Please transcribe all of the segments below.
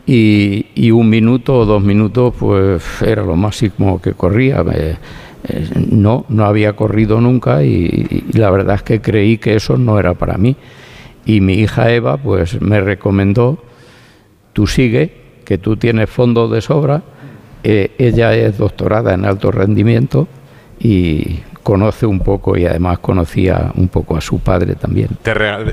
y 1 minuto o 2 minutos pues era lo máximo que corría. No había corrido nunca y la verdad es que creí que eso no era para mí. Y mi hija Eva pues me recomendó: tú sigue, que tú tienes fondos de sobra. Ella es doctorada en alto rendimiento y conoce un poco, y además conocía un poco a su padre también. ¿Te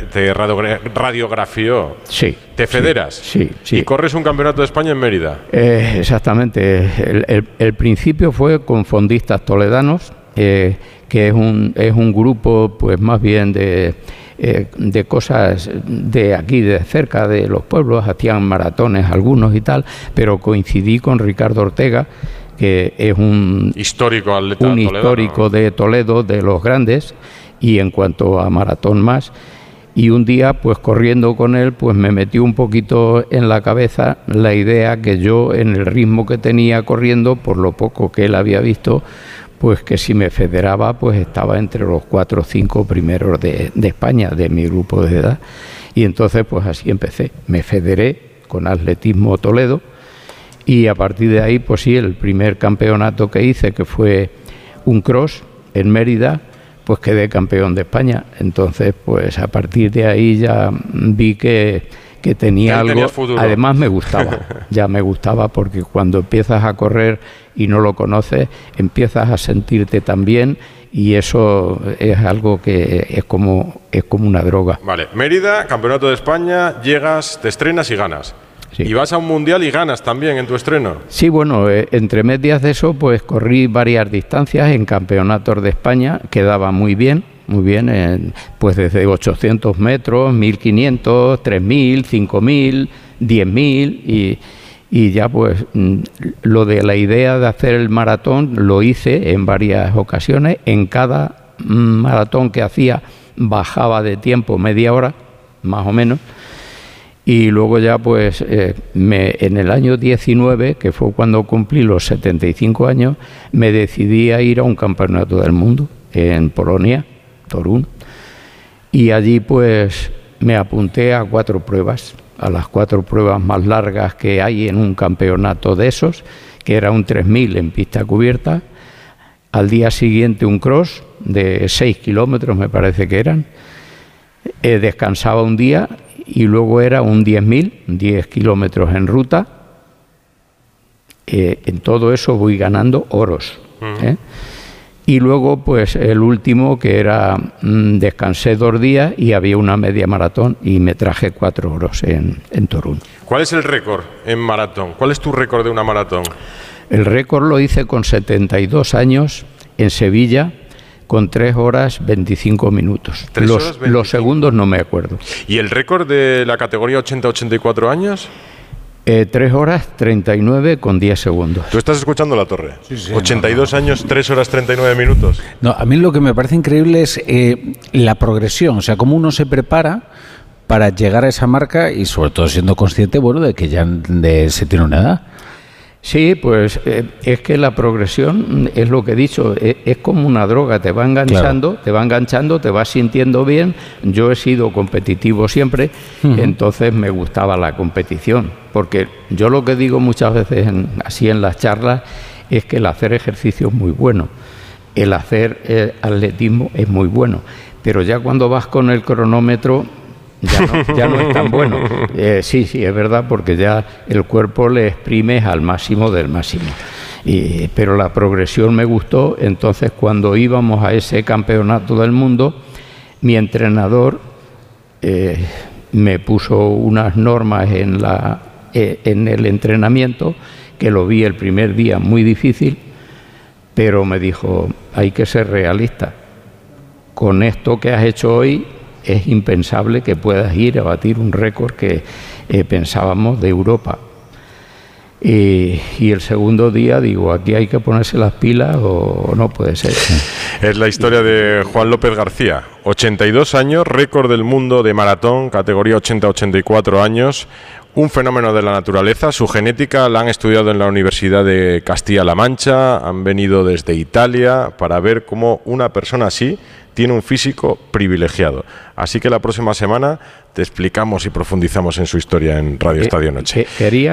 radiografió? Sí. ¿Te federas? Sí. ¿Y corres un campeonato de España en Mérida? Exactamente. El principio fue con fondistas toledanos, que es un grupo pues más bien de cosas de aquí, de cerca de los pueblos. Hacían maratones algunos y tal, pero coincidí con Ricardo Ortega, que es un histórico atleta histórico de Toledo, de los grandes, y en cuanto a maratón más. Y un día, pues corriendo con él, pues me metió un poquito en la cabeza la idea que yo, en el ritmo que tenía corriendo, por lo poco que él había visto, pues que si me federaba, pues estaba entre los 4 o 5 primeros de España, de mi grupo de edad. Y entonces, pues así empecé. Me federé con Atletismo Toledo. Y a partir de ahí, pues sí, el primer campeonato que hice, que fue un cross en Mérida, pues quedé campeón de España. Entonces, pues a partir de ahí ya vi que tenía algo. Además me gustaba, ya me gustaba, porque cuando empiezas a correr y no lo conoces, empiezas a sentirte tan bien, y eso es algo que es como una droga. Vale, Mérida, campeonato de España, llegas, te estrenas y ganas. Sí. Y vas a un mundial y ganas también en tu estreno. Sí, bueno, entre medias de eso, pues corrí varias distancias en campeonatos de España, quedaba muy bien, pues desde 800 metros, 1500, 3000, 5000, 10000 y ya pues lo de la idea de hacer el maratón lo hice en varias ocasiones. En cada maratón que hacía bajaba de tiempo media hora, más o menos. Y luego ya pues en el año 19, que fue cuando cumplí los 75 años, me decidí a ir a un campeonato del mundo en Polonia, Torún, y allí pues me apunté a 4 pruebas, a las 4 pruebas más largas que hay en un campeonato de esos, que era un 3000 en pista cubierta. Al día siguiente un cross de 6 kilómetros, me parece que eran. Descansaba un día y luego era un 10.000, 10 kilómetros en ruta. En todo eso voy ganando oros. Y luego pues el último, que era descansé 2 días y había una media maratón y me traje 4 oros en Torún. ¿Cuál es el récord en maratón? ¿Cuál es tu récord de una maratón? El récord lo hice con 72 años en Sevilla, con 3 horas 25 minutos. Los segundos no me acuerdo. ¿Y el récord de la categoría 80-84 años? 3 horas 39 con 10 segundos. ¿Tú estás escuchando La Torre? Sí, 82 años, 3 horas 39 minutos. No, a mí lo que me parece increíble es la progresión, o sea, cómo uno se prepara para llegar a esa marca y sobre todo siendo consciente, bueno, de que ya se tiene una edad. Sí, pues es que la progresión es lo que he dicho, es como una droga, te va enganchando, claro. Te va enganchando, te vas sintiendo bien. Yo he sido competitivo siempre, entonces me gustaba la competición, porque yo lo que digo muchas veces así en las charlas es que el hacer ejercicio es muy bueno, el hacer atletismo es muy bueno, pero ya cuando vas con el cronómetro ya no es tan bueno. Sí, es verdad, porque ya el cuerpo le exprimes al máximo del máximo. Pero la progresión me gustó. Entonces, cuando íbamos a ese campeonato del mundo, mi entrenador me puso unas normas en el entrenamiento, que lo vi el primer día muy difícil, pero me dijo: hay que ser realista. Con esto que has hecho hoy, es impensable que puedas ir a batir un récord que pensábamos de Europa. Y el segundo día digo, aquí hay que ponerse las pilas o no puede ser. Es la historia de Juan López García, 82 años, récord del mundo de maratón, categoría 80-84 años, un fenómeno de la naturaleza. Su genética la han estudiado en la Universidad de Castilla-La Mancha, han venido desde Italia para ver cómo una persona así tiene un físico privilegiado. Así que la próxima semana te explicamos y profundizamos en su historia en Radio Estadio Noche. Quería